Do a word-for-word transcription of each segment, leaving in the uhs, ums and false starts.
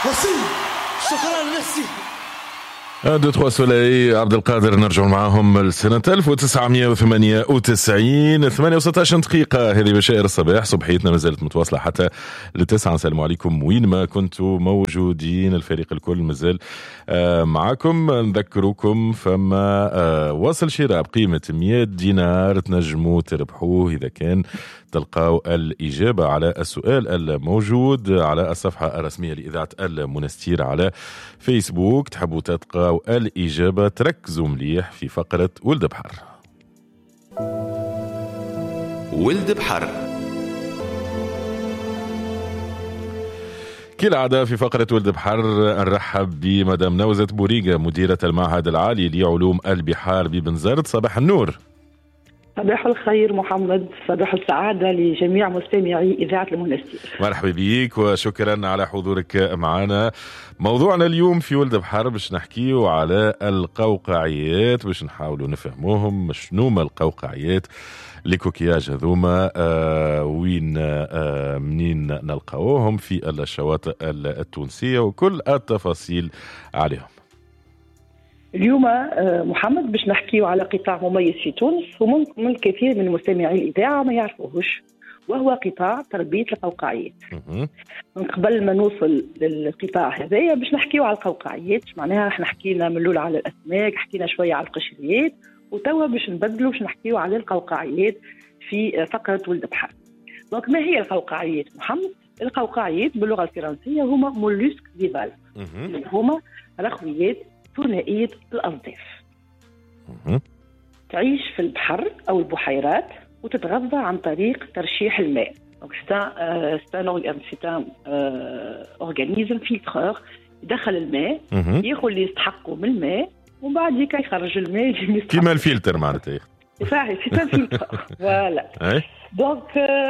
وسيم شكرا لنفسي. دو تخوا سولي عبد القادر نرجع معاهم لسنة ألف وتسعمائة وثمانية وتسعين. ثمانية وستة دقيقة هذه بشائر الصباح. صبحيتنا ما زالت متواصلة حتى للتسعة. نسلم عليكم وين ما كنتوا موجودين. الفريق الكل مازال معاكم. نذكركم فما وصل شراء بقيمة مئة دينار تنجموا تربحوه إذا كان تلقاو الإجابة على السؤال الموجود على الصفحة الرسمية لإذاعة المنستير على فيسبوك. تحبوا تلقاو الإجابة تركزوا مليح في فقرة ولد بحر. ولد بحر كالعادة في فقرة ولد بحر نرحب بمدام نوزة بوريقة مديرة المعهد العالي لعلوم البحار ببنزرت. صباح النور. صباح الخير محمد، صباح السعادة لجميع مستمعي إذاعة المنستير. مرحبا بيك وشكرا على حضورك معنا. موضوعنا اليوم في ولد بحر باش نحكيه على القوقعيات، باش نحاولوا نفهموهم شنو ما القوقعيات لكوكياج هذوما، آه وين آه منين نلقاوهم في الشواطئ التونسية وكل التفاصيل عليهم. اليوم محمد باش نحكيو على قطاع مميز في تونس وممكن الكثير من مستمعي الإذاعة ما يعرفوهش، وهو قطاع تربية القوقعيات. من قبل ما نوصل للقطاع هذايا باش نحكيو على القوقعيات، معناها احنا حكينا من الأول على الأسماك، حكينا شوية على القشريات، وتوا باش نبدلوا باش نحكيو على القوقعيات في فقرة ولد بحر. دونك ما هي القوقعيات محمد؟ القوقعيات باللغة الفرنسية هما مولوسك ديفال، هما رخويات ثنائية الأصداف. تعيش في البحر أو البحيرات وتتغذى عن طريق ترشيح الماء. c'est un organisme filtreur يدخل الماء ياخذ اللي يستحقه من الماء ومن بعد هيك يخرج الماء اللي كيما الفلتر معناتها. صحيح c'est un filtre. فوالا دونك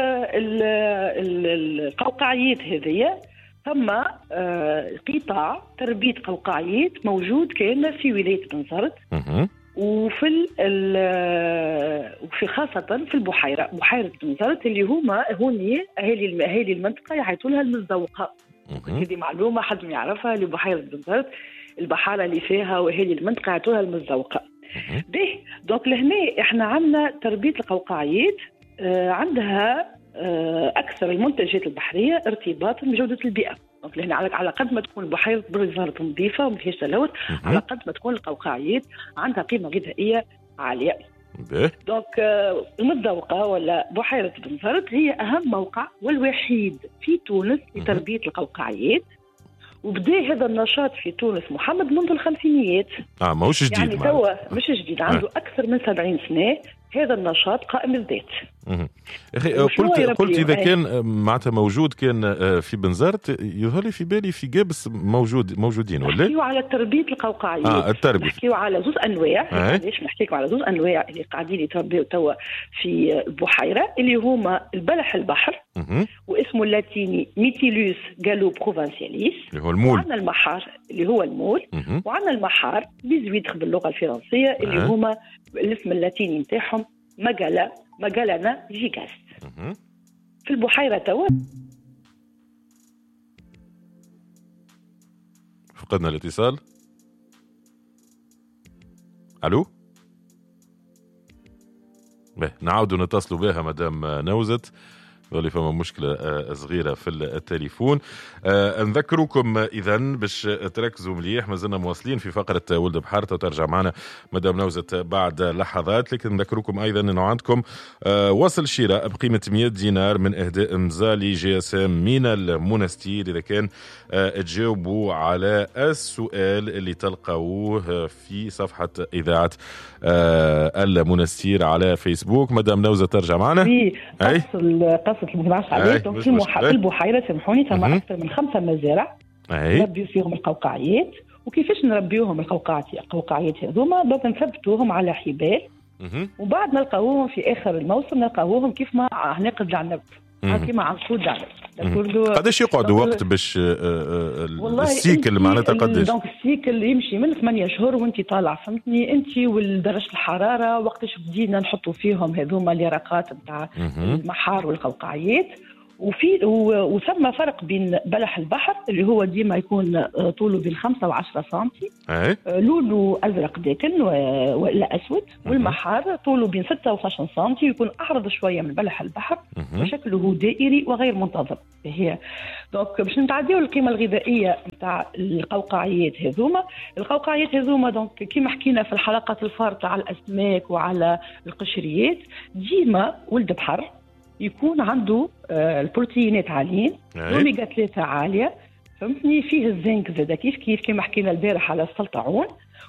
القوقعيات هذية ثم قطاع تربية قوقعيات موجود كان في ولاية بنزرت وفي وفي خاصة في البحيرة بحيرة بنزرت اللي هما هوني أهالي أهالي المنطقة يعيطوا لها المزوقة. هذه معلومة حد ما يعرفها لبحيرة بنزرت، البحارة اللي فيها وأهالي المنطقة يعيطوا لها المزوقة. به دونك لهنا احنا عندنا تربية القوقعيات آه عندها آه أكثر المنتجات البحرية ارتباطا بجودة البيئة. دونك لهنا على قد ما تكون بحيرة بنزرت نظيفة وما فيهاش تلوث، على قد ما تكون القوقعيات عندها قيمة غذائية عالية. دونك آه المزوقة ولا بحيرة بنزرت هي أهم موقع والوحيد في تونس لتربية القوقعيات، وبدأ هذا النشاط في تونس محمد منذ الخمسينيات. اه ماهوش جديد يعني توا مش جديد، عنده آه. أكثر من سبعين سنة هذا النشاط قائم الذات. اخي قلت قلت اذا كان معناتها موجود كان في بنزرت، يظهر لي في بالي في جابس موجود موجودين ولا؟ نحكيو على تربيه القوقعيات. اه التربيه نحكيو على زوج انواع. ليش نحكيو على زوج انواع اللي قاعدين يتربيوا توا في البحيره، اللي هما البلح البحر واسمه اللاتيني ميتيلوس جالو بروفانسياليس، اللي هو المول، وعندنا المحار اللي هو المول، وعندنا المحار بيزويتر باللغه الفرنسيه اللي هما الاسم اللاتيني نتاعهم ماجالا ماجالانا جيجاس. في البحيرة توا فقدنا الاتصال. ألو به نعود نتصل بها مدام نوزت، ولي فما مشكلة صغيرة في التليفون. أه نذكركم إذا باش تركزوا مليح، مازلنا مواصلين في فقرة ولد بحر، ترجع معنا مدام نوزت بعد لحظات. لكن نذكركم أيضا أنه عندكم أه وصل شراء بقيمة مئة دينار من إهداء مزالي جي اس ام من المنستير إذا كان أه تجاوبوا على السؤال اللي تلقوه في صفحة إذاعة أه المنستير على فيسبوك. مدام نوزت ترجع معنا. أي قصة المزرعة عليه. في المح... البحيرة سامحوني ثم أكثر من خمسة مزارع نربيو فيهم القوقعيات. وكيفاش نربيوهم القوقعيات القوقعيات هذوما؟ دوك نثبتوهم على حبال وبعد نلقاوهم في آخر الموسم نلقاوهم كيف ما عناقد العنب كيما عنقود العنب. قداش يقعدوا وقت باش السيكل معناتها قداش؟ دونك السيكل يمشي من ثمانية شهور وانت طالع، فهمتني انت والدرجة الحرارة وقتاش بدينا نحطوا فيهم هذوما اليرقات نتاع المحار والقوقعيات. وفي وثم فرق بين بلح البحر اللي هو ديما يكون طوله بين خمسة وعشرة سنتي، لونه أزرق داكن وإلا أسود، والمحار طوله بين ستة وعشرين سنتي يكون أعرض شوية من بلح البحر وشكله دائري وغير منتظم. هي دونك باش نتعديو القيمة الغذائية نتاع القوقعيات هذوما. القوقعيات هذوما دونك كيما حكينا في الحلقات الفارطة على الأسماك وعلى القشريات، ديما ولد بحر يكون عنده البروتينات عاليين، الأوميغا ثلاثة عالية، فهمتني، فيه الزنك زادا كيف كيف كيما حكينا البارح على السلطعون،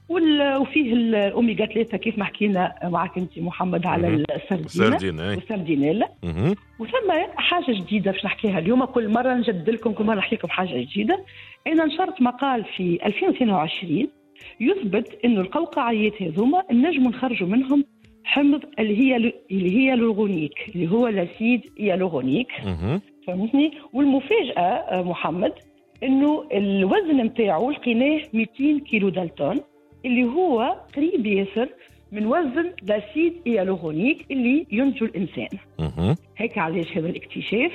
وفيه الأوميغا ثلاثة كيف ما حكينا معك انت محمد على السردينة والسردينيلا. وثم حاجة جديدة باش نحكيها اليوم، كل مرة نجدد لكم، كل مرة نحكي لكم حاجة جديدة. أنا نشرت مقال في ألفين واثنين وعشرين يثبت إنه القوقعيات هذوما نجموا نخرجوا منهم حمض اللي هي اللي هي لوغونيك، اللي هو لاسيد يالوغونيك، فهمتني. والمفاجأة محمد إنه الوزن نتاعو لقيناه مئتين كيلو دالتون، اللي هو قريب ياسر من وزن لاسيد يالوغونيك اللي ينتج الإنسان. هيك علاش هذا الاكتشاف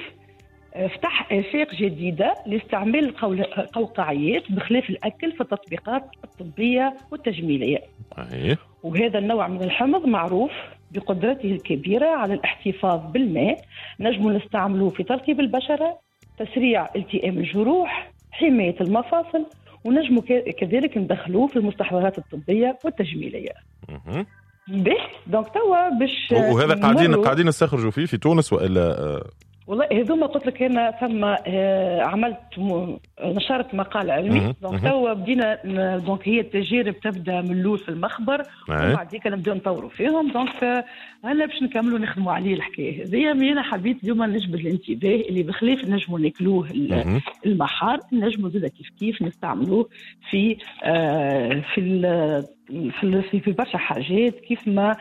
فتح آفاق جديدة لاستعمال القوقعيات بخلاف الأكل في التطبيقات الطبية والتجميلية. أيه. وهذا النوع من الحمض معروف بقدرته الكبيرة على الاحتفاظ بالماء، نجم نستعملوه في ترطيب البشرة، تسريع التئام الجروح، حماية المفاصل، ونجم كذلك ندخلوه في المستحضرات الطبية والتجميلية. أه. به دونك توا باش وهذا قاعدين قاعدين نستخرجوا فيه في تونس والا؟ والله هذوما قلت لك انا ثم عملت نشرت مقال علمي، دونك توا بدينا دونك هي التجارب تبدا من الاول في المخبر وبعد ذيك نبداو نطوروا فيهم. دونك هلا باش نكملوا نخدموا عليه الحكايه هذه. انا حبيت اليوم نجبد الانتباه اللي بخلاف نجموا ناكلوه المحار، نجموا زاد كيف كيف نستعملوه في آه في في في برشا حاجات، كيف ما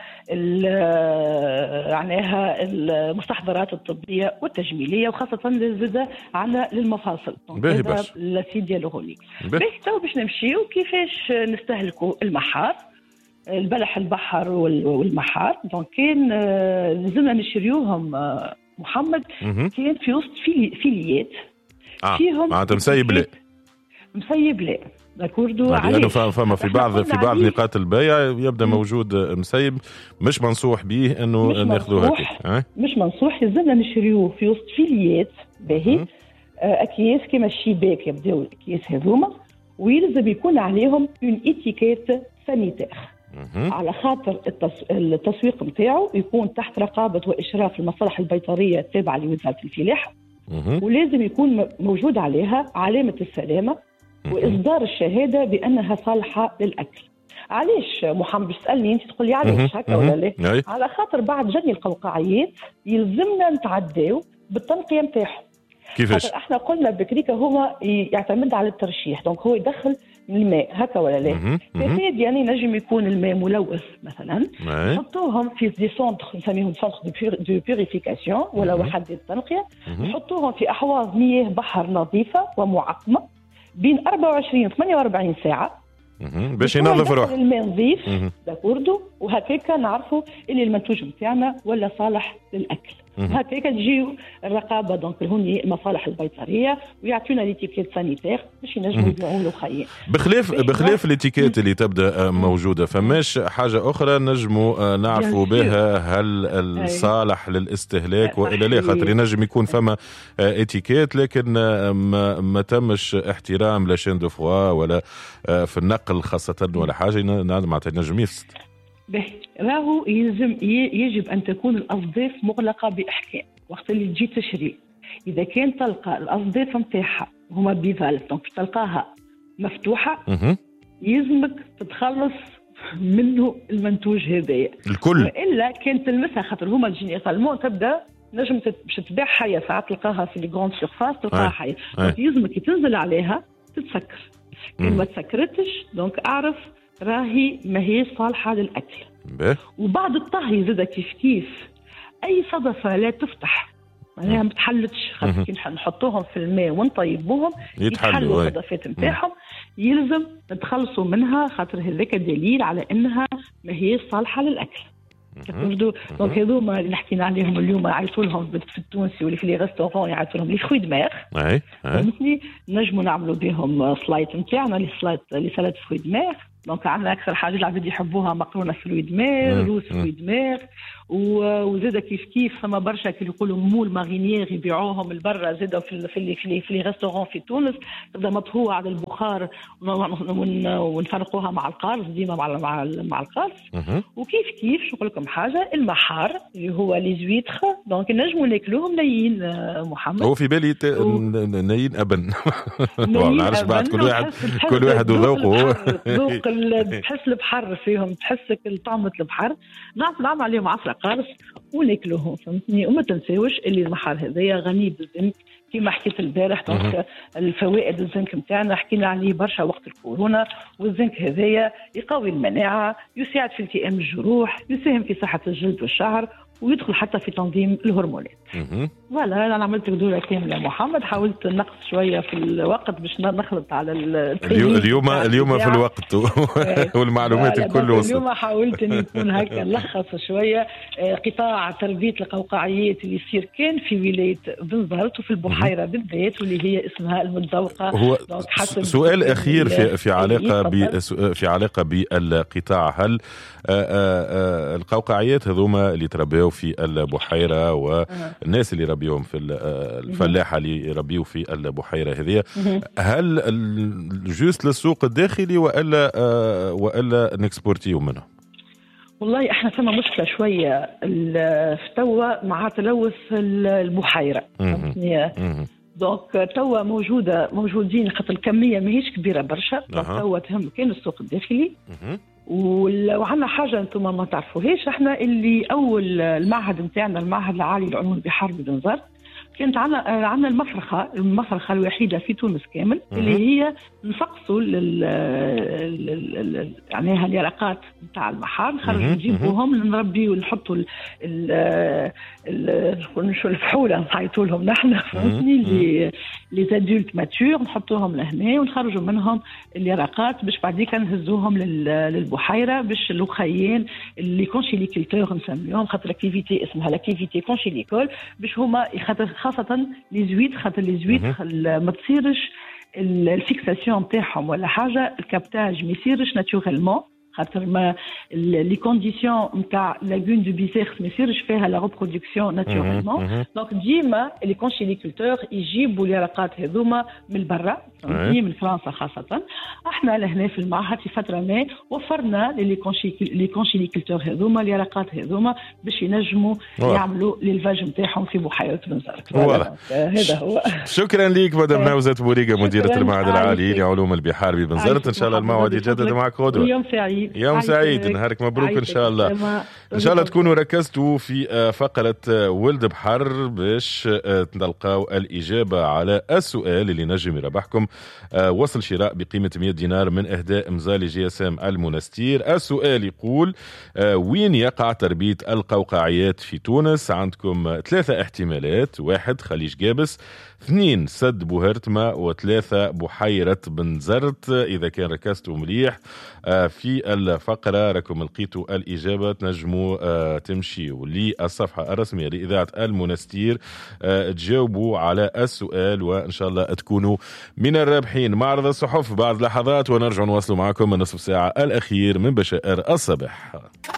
معناها المستحضرات الطبيه والتجميليه، وخاصه زاده على للمفاصل. هذا لاسيد يالوغونيك. تو باش نمشيو كيفاش نستهلكوا المحار، البلح البحر والمحار. دونك كان لازمنا نشريوهم محمد، كان في وسط فيليات آه. فيهم معناتها مسيب لا مسيب لا داكوردو، لأنه فما في بعض في بعض نقاط البيع يبدا موجود مسيب مش منصوح به انه ناخذوه هكاك. أه؟ مش منصوح، يلزمنا نشريوه في وسط فيليات باهي، اكياس كما الشيباك يبداو الاكياس هذوما، ويلزم يكون عليهم اون اتيكيت سانيتير على خاطر التسويق نتاعو يكون تحت رقابه واشراف المصالح البيطريه التابعه لوزاره الفلاحه، ولازم يكون موجود عليها علامه السلامه واصدار الشهاده بانها صالحه للاكل. علاش محمد بتسالني انت تقول لي علاش هكا ولا لا؟ على خاطر بعد جني القوقعيات يلزمنا نتعداو بالتنقيه نتاعهم. كيفاش؟ احنا قلنا بكريكا هو يعتمد على الترشيح، دونك هو يدخل الماء هكا ولا لا؟ كيفاش يعني نجم يكون الماء ملوث مثلا، نحطوهم في دي سونتر نسميهم سونتر دو بيوريفيكاسيون ولا وحدات التنقيه، نحطوهم في احواض مياه بحر نظيفه ومعقمه بين أربعة وعشرين وثمانية وأربعين ساعه باش ينظف روحه، الماء نظيف داكوردو، وهكاك نعرفوا اللي المنتوج نتاعنا ولا صالح للاكل. هكاك تجيو الرقابه دونك هوني المصالح البيطريه ويعطيونا ليتيكيت سانيتير باش ينجموا يبيعوا له خير. بخلاف بخلاف الليتيكيت اللي تبدا موجوده، فماش حاجه اخرى نجموا نعرفوا بها هل الصالح للاستهلاك والا لا؟ خاطر ينجم يكون فما اتيكيت لكن ما, ما تمش احترام لا شين دو فوا ولا في النقل خاصه ولا حاجه، معناتها نجم يفسد. راهو يلزم يجب أن تكون الأصداف مغلقة بإحكام وقت اللي تجي تشري. إذا كان تلقى الأصداف متاعها هما بيفالف دونك تلقاها مفتوحة، يلزمك تتخلص منه المنتوج هذايا الكل، وإلا كان تلمسها خاطر هما جينيرالمون تبدأ نجم باش تباع حية، ساعات تلقاها في لي غروند سيرفاس تلقاها حية، دونك يلزمك تنزل عليها تتسكر. كان ما تسكرتش دونك أعرف راهي ما هي صالحة للأكل. به. وبعد الطهي زاد كيف كيف أي صدفة لا تفتح معناها ما تحلتش، خاطر كي نحطوهم في الماء ونطيبوهم يتحلوا الصدفات نتاعهم، يلزم نتخلصوا منها خاطر هذاك دليل على أنها ما هي صالحة للأكل. تفردوا دونك هذوما اللي حكينا عليهم اليوم يعيطوا لهم في التونسي واللي في لي ريستورون يعيطوا لهم لي فروي دماغ. اي فهمتني نجموا نعملوا بهم سلايت نتاعنا لي سلايت لي سلطه فروي دماغ. دونك عندنا اكثر حاجه العباد يحبوها مقرونه فروي دماغ روس فروي دماغ وزاده كيف كيف فما برشا كي يقولوا مول مارينيير يبيعوهم البرة زاده في في في في لي ريستورون في تونس تبدا مطهوه على البخار ونفرقوها مع القارص ديما مع مع مع القارص. وكيف كيف شو نقول لكم حاجه المحار اللي هو لي زويتخ دونك نجموا ناكلوهم نيين محمد. هو في بالي نيين ابن ما نعرفش بعد كل واحد كل واحد وذوقه ذوق تحس البحر فيهم تحسك طعمة البحر. نعرف نعمل عليهم عصرة قارص وناكلوهم فهمتني. وما تنساوش اللي المحار هذايا غني بالزنك كما حكيت البارح. دونك الفوائد الزنك نتاعنا حكينا عليه برشا وقت الكورونا. والزنك هذايا يقوي المناعة يساعد في التئام الجروح يساهم في صحة الجلد والشعر ويدخل حتى في تنظيم الهرمونات. ولا انا عملت دورة كاملة محمد حاولت نقص شوية في الوقت باش نخلط على اليوم اليوم اليوم في الوقت والمعلومات الكل وصلت. اليوم حاولت ان يكون هكا نلخص شوية قطاع تربية القوقعيات اللي يصير كان في ولاية بنزرت وفي البحيرة بالذات واللي هي اسمها المتذوقة. هو سؤال أخير في في علاقة ب في علاقة بالقطاع. هل القوقعيات هذوما اللي تربيوا في البحيرة والناس اللي يربيهم في الفلاحة اللي يربيوا في البحيرة هذه هل جوست للسوق الداخلي وإلا وإلا نكسبورتيو منه؟ والله احنا ثم مشكلة شوية توا مع تلوث البحيرة. دونك توا موجودة موجودين خاطر الكمية ماهيش كبيرة برشا. توا تهم كان السوق الداخلي. وعندنا حاجة انتم ما تعرفوهاش احنا اللي اول المعهد نتاعنا المعهد العالي لعلوم البحار ببنزرت كانت عندنا عندنا المفرخة المفرخة الوحيدة في تونس كامل اللي هي نفقصوا يعني اليرقات نتاع المحار نخرج نجيبوهم نربي ونحطوا شو الفحولة نحيطوا لهم نحن فهمتني لي لي ادولت ماتور نحطوهم لهنا ونخرجوا منهم اليرقات باش بعديك نهزوهم للبحيرة باش اللوخيين اللي كونشيليكولتور نسميهم خاطر الاكتيفيتي اسمها الاكتيفيتي كونشيليكول باش هما يخاطر خاصة لي زويت خاطر لي زويت ما تصيرش الفيكساسيون نتاعهم ولا حاجة الكابتاج ما يصيرش ناتوريلمون خاطر ما لي كونديسيون نتاع لاغون دو بيسيرس ما يصيرش فيها لا ريبرودكسيون ناتوريلمون. دونك ديما لي كونشيليكولتور يجيبوا اليرقات هذوما من برا من فرنسا خاصة. احنا لهنا في المعهد في فترة ما وفرنا لي كونشيليكولتور هذوما اليرقات هذوما باش ينجموا يعملوا للفاج نتاعهم في بحيرة بنزرت. هذا هو. شكرا ليك مدام نوزة بوريقة مديرة المعهد العالي لعلوم البحار ببنزرت. ان شاء الله الموعد يجدد معك غدوة. يوم سعيد. يوم سعيد نهارك مبروك ان شاء الله. ان شاء الله تكونوا ركزتوا في فقرة ولد بحر باش تلقاو الإجابة على السؤال اللي نجم يربحكم وصل شراء بقيمة مئة دينار من إهداء مزال جي اس ام المنستير. السؤال يقول وين يقع تربية القوقعيات في تونس؟ عندكم ثلاثة احتمالات: واحد خليج جابس، اثنين سد بوهرتما، وثلاثة بحيرة بنزرت. إذا كان ركزتوا مليح في الفقرة راكم لقيتوا الإجابة تنجموا تمشيوا للصفحة الرسمية لإذاعة المنستير تجاوبوا على السؤال وإن شاء الله تكونوا من الرابحين. معرض الصحف بعد لحظات ونرجع نواصل معكم النصف ساعة الأخير من بشائر الصباح.